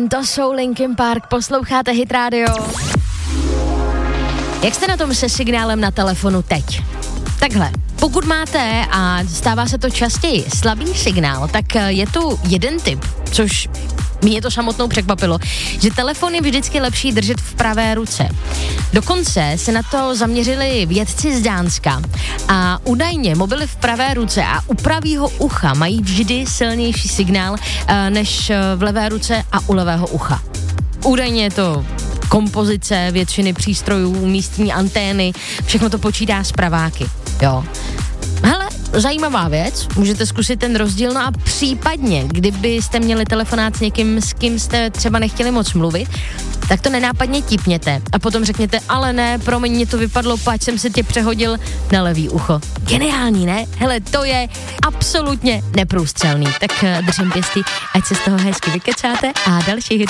to jsou Linkin Park, posloucháte Hit Radio. Jak jste na tom se signálem na telefonu teď? Takhle, pokud máte, a stává se to častěji, slabý signál, tak je tu jeden tip, což mě to samotnou překvapilo, že telefon je vždycky lepší držet v pravé ruce. Dokonce se na to zaměřili vědci z Dánska a údajně mobily v pravé ruce a u pravého ucha mají vždy silnější signál než v levé ruce a u levého ucha. Údajně je to kompozice většiny přístrojů, místní antény, všechno to počítá z praváky, jo. Hele, zajímavá věc, můžete zkusit ten rozdíl, no a případně, kdybyste měli telefonát s někým, s kým jste třeba nechtěli moc mluvit, tak to nenápadně tipněte a potom řekněte, ale ne, promiň, mě to vypadlo, páč jsem se tě přehodil na levý ucho. Geniální, ne? Hele, to je absolutně neprůstřelný, tak držím pěstí, ať se z toho hezky vykecáte a další hit